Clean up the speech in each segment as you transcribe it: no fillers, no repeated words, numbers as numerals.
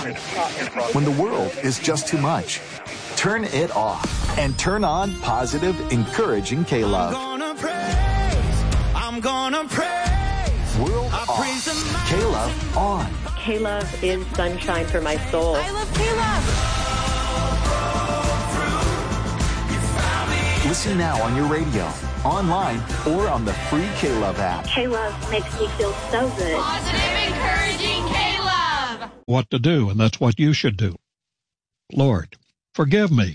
When the world is just too much, turn it off and turn on positive, encouraging K-Love. I'm gonna praise. World off. K-Love on. K-Love is sunshine for my soul. I love K-Love. Listen now on your radio, online, or on the free K-Love app. K-Love makes me feel so good. Positive, encouraging K-Love. What to do, and that's what you should do. Lord, forgive me.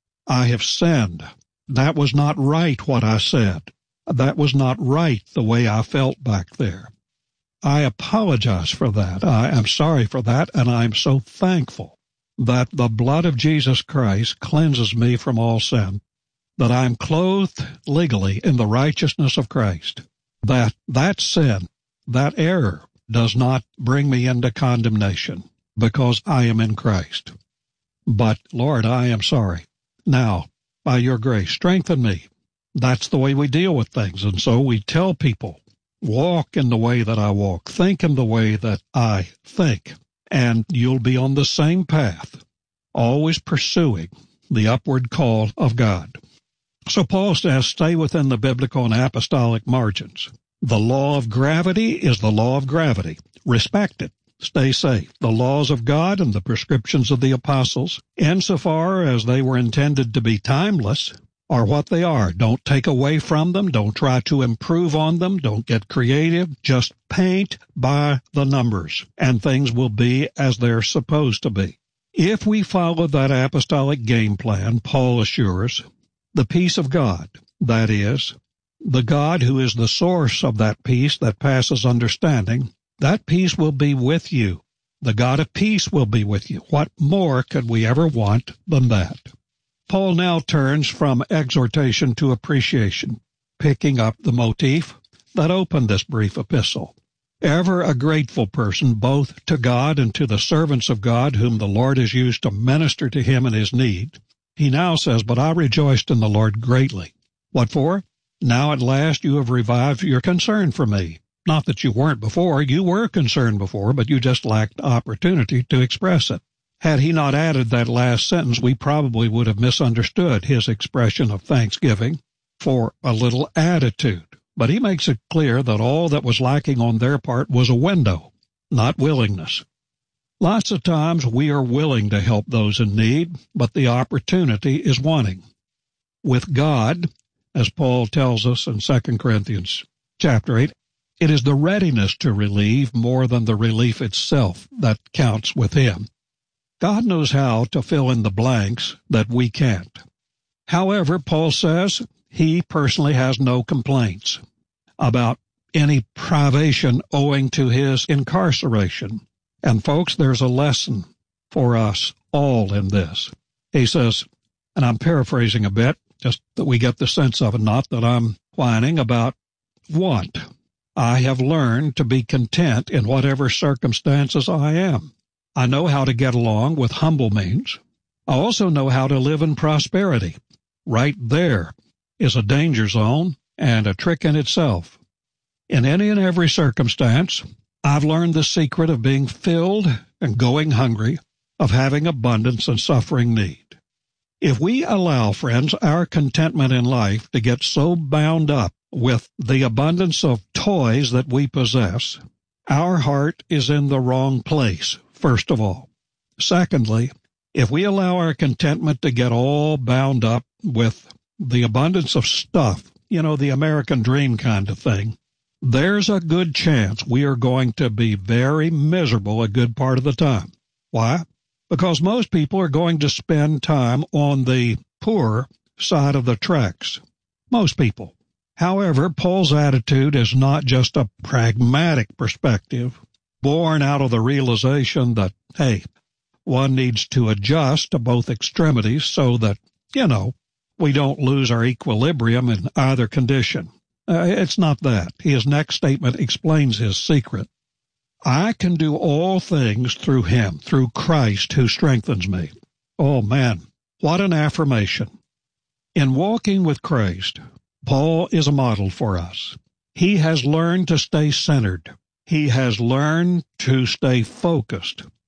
I have sinned. That was not right what I said. That was not right the way I felt back there. I apologize for that. I am sorry for that, and I am so thankful that the blood of Jesus Christ cleanses me from all sin, that I am clothed legally in the righteousness of Christ, that sin, that error does not bring me into condemnation because I am in Christ. But, Lord, I am sorry. Now, by your grace, strengthen me. That's the way we deal with things, and so we tell people, walk in the way that I walk, think in the way that I think, and you'll be on the same path, always pursuing the upward call of God. So Paul says, stay within the biblical and apostolic margins. The law of gravity is the law of gravity. Respect it. Stay safe. The laws of God and the prescriptions of the apostles, insofar as they were intended to be timeless, are what they are. Don't take away from them. Don't try to improve on them. Don't get creative. Just paint by the numbers, and things will be as they're supposed to be. If we follow that apostolic game plan, Paul assures, the peace of God, that is, the God who is the source of that peace that passes understanding, that peace will be with you. The God of peace will be with you. What more could we ever want than that? Paul now turns from exhortation to appreciation, picking up the motif that opened this brief epistle. Ever a grateful person both to God and to the servants of God whom the Lord has used to minister to him in his need, he now says, but I rejoiced in the Lord greatly. What for? Now at last you have revived your concern for me. Not that you weren't before. You were concerned before, but you just lacked opportunity to express it. Had he not added that last sentence, we probably would have misunderstood his expression of thanksgiving for a little attitude. But he makes it clear that all that was lacking on their part was a window, not willingness. Lots of times we are willing to help those in need, but the opportunity is wanting. With God, as Paul tells us in 2 Corinthians chapter 8, it is the readiness to relieve more than the relief itself that counts with him. God knows how to fill in the blanks that we can't. However, Paul says he personally has no complaints about any privation owing to his incarceration. And folks, there's a lesson for us all in this. He says, and I'm paraphrasing a bit, just that we get the sense of it, not that I'm whining about want. I have learned to be content in whatever circumstances I am. I know how to get along with humble means. I also know how to live in prosperity. Right there is a danger zone and a trick in itself. In any and every circumstance, I've learned the secret of being filled and going hungry, of having abundance and suffering need. If we allow, friends, our contentment in life to get so bound up with the abundance of toys that we possess, our heart is in the wrong place, first of all. Secondly, if we allow our contentment to get all bound up with the abundance of stuff, the American dream kind of thing, there's a good chance we are going to be very miserable a good part of the time. Why? Because most people are going to spend time on the poor side of the tracks. Most people. However, Paul's attitude is not just a pragmatic perspective, born out of the realization that, hey, one needs to adjust to both extremities so that, we don't lose our equilibrium in either condition. It's not that. His next statement explains his secret. I can do all things through him, through Christ who strengthens me. Oh, man, what an affirmation. In walking with Christ, Paul is a model for us. He has learned to stay centered. He has learned to stay focused.